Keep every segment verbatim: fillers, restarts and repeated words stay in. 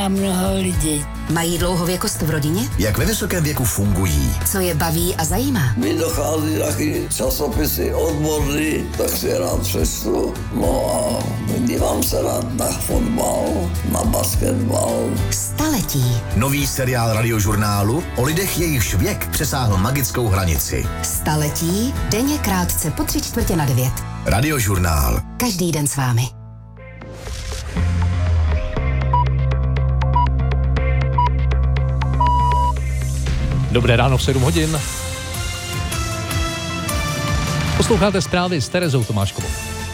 A mnoho lidí. Mají dlouhověkost v rodině? Jak ve vysokém věku fungují? Co je baví a zajímá? Mi dochází taky časopisy odborný, tak si rád přečtu. No a dívám se rád na fotbal, na basketbal. Staletí. Nový seriál Radiožurnálu o lidech, jejichž věk přesáhl magickou hranici. Staletí, denně krátce po tři čtvrtě na devět. Radiožurnál. Každý den s vámi. Dobré ráno v sedm hodin. Posloucháte zprávy s Terezou Tomáškovou.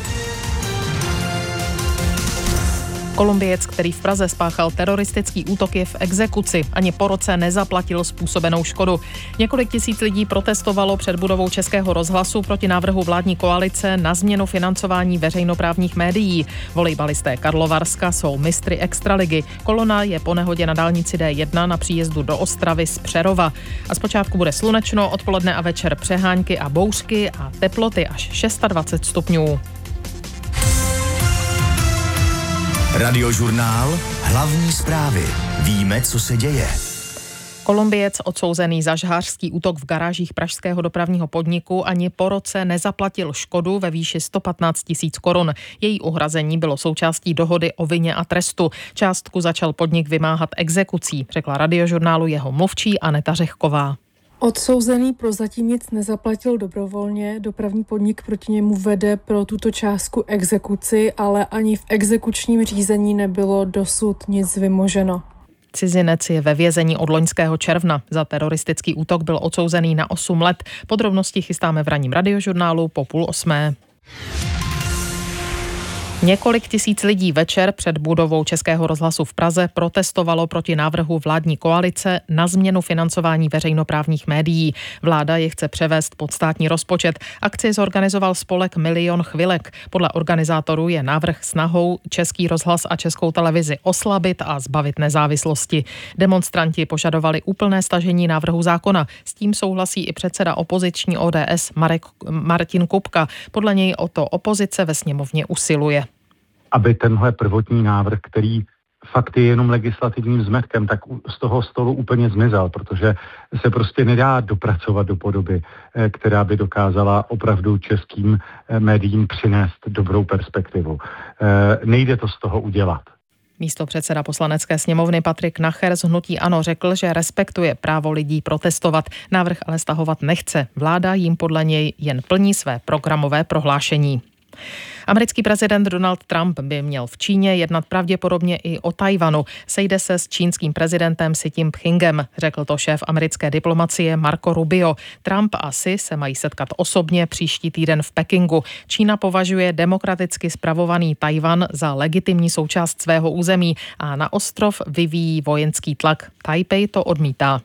Kolumbiec, který v Praze spáchal teroristický útok, je v exekuci. Ani po roce nezaplatil způsobenou škodu. Několik tisíc lidí protestovalo před budovou Českého rozhlasu proti návrhu vládní koalice na změnu financování veřejnoprávních médií. Volejbalisté Karlovarska jsou mistry extraligy. Kolona je po nehodě na dálnici D jedna na příjezdu do Ostravy z Přerova. A zpočátku bude slunečno, odpoledne a večer přehánky a bouřky a teploty až dvacet šest stupňů. Radiožurnál. Hlavní zprávy. Víme, co se děje. Kolumbiec odsouzený za žhářský útok v garážích pražského dopravního podniku ani po roce nezaplatil škodu ve výši sto patnáct tisíc korun. Její uhrazení bylo součástí dohody o vině a trestu. Částku začal podnik vymáhat exekucí, řekla Radiožurnálu jeho mluvčí Aneta Řehková. Odsouzený prozatím nic nezaplatil dobrovolně, dopravní podnik proti němu vede pro tuto částku exekuci, ale ani v exekučním řízení nebylo dosud nic vymoženo. Cizinec je ve vězení od loňského června. Za teroristický útok byl odsouzený na osm let. Podrobnosti chystáme v ranním Radiožurnálu po půl osmé. Několik tisíc lidí večer před budovou Českého rozhlasu v Praze protestovalo proti návrhu vládní koalice na změnu financování veřejnoprávních médií. Vláda je chce převést pod státní rozpočet. Akci zorganizoval spolek Milion chvilek. Podle organizátorů je návrh snahou Český rozhlas a Českou televizi oslabit a zbavit nezávislosti. Demonstranti požadovali úplné stažení návrhu zákona. S tím souhlasí i předseda opoziční O D S Marek, Martin Kupka. Podle něj o to opozice ve sněmovně usiluje. Aby tenhle prvotní návrh, který fakt je jenom legislativním zmetkem, tak z toho stolu úplně zmizel, protože se prostě nedá dopracovat do podoby, která by dokázala opravdu českým médiím přinést dobrou perspektivu. Nejde to z toho udělat. Místopředseda poslanecké sněmovny Patrik Nacher z hnutí ANO řekl, že respektuje právo lidí protestovat. Návrh ale stahovat nechce. Vláda jim podle něj jen plní své programové prohlášení. Americký prezident Donald Trump by měl v Číně jednat pravděpodobně i o Tajvanu. Sejde se s čínským prezidentem Xi Jinpingem, řekl to šéf americké diplomacie Marco Rubio. Trump a Xi se mají setkat osobně příští týden v Pekingu. Čína považuje demokraticky spravovaný Tajvan za legitimní součást svého území a na ostrov vyvíjí vojenský tlak. Tajpej to odmítá.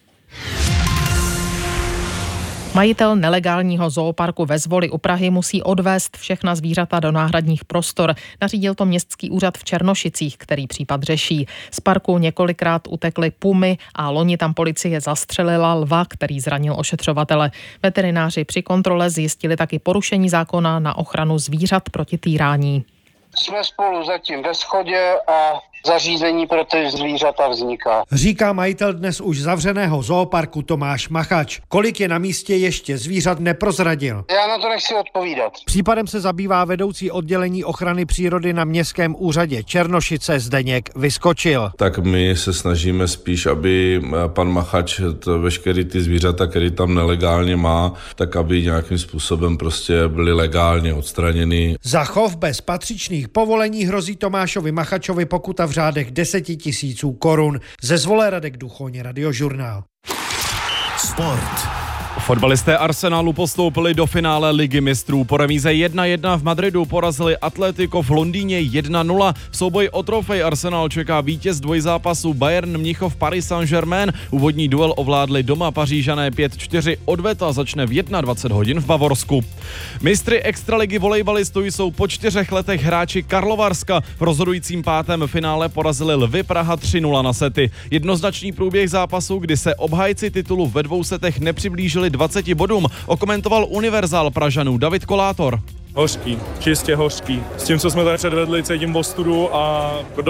Majitel nelegálního zooparku ve Zvoli u Prahy musí odvést všechna zvířata do náhradních prostor. Nařídil to městský úřad v Černošicích, který případ řeší. Z parku několikrát utekly pumy a loni tam policie zastřelila lva, který zranil ošetřovatele. Veterináři při kontrole zjistili taky porušení zákona na ochranu zvířat proti týrání. Jsme spolu zatím ve shodě a zařízení pro ty zvířata vzniká. Říká majitel dnes už zavřeného zooparku Tomáš Machač. Kolik je na místě ještě zvířat, neprozradil. Já na to nechci odpovídat. Případem se zabývá vedoucí oddělení ochrany přírody na městském úřadě Černošice Zdeněk Vyskočil. Tak my se snažíme spíš, aby pan Machač to veškerý ty zvířata, který tam nelegálně má, tak aby nějakým způsobem prostě byly legálně odstraněny. Za chov bez patřičných povolení hrozí Tomášovi Machačovi pokuta v řádech deseti tisíců korun. Ze Zvole Radek Duchoň, Radiožurnál. Sport. Fotbalisté Arsenalu postoupili do finále Ligy mistrů. Po remíze jedna jedna v Madridu porazili Atletico v Londýně jedna nula. V souboji o trofej Arsenal čeká vítěz dvojzápasu Bayern Mnichov Paris Saint-Germain. Úvodní duel ovládli doma Pařížané pět čtyři. Odveta začne v dvacet jedna hodin v Bavorsku. Mistry extraligy volejbalistů jsou po čtyřech letech hráči Karlovarska. V rozhodujícím pátém finále porazili Lvy Praha tři nula na sety. Jednoznačný průběh zápasu, kdy se obhájci titulu ve dvou setech nepřiblížili dvaceti bodům, okomentoval univerzál Pražanů David Kolátor. Hořký, čistě hořký. S tím, co jsme tady předvedli, cítím ostudu a